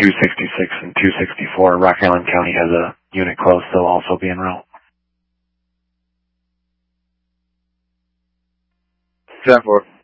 266 and 264. Rock Island County has a unit close. They'll also be en route. 10-4.